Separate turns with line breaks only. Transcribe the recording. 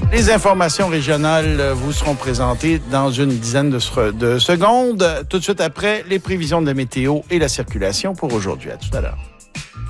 Les informations régionales vous seront présentées dans une dizaine de secondes, tout de suite après les prévisions de la météo et la circulation pour aujourd'hui. À tout à l'heure.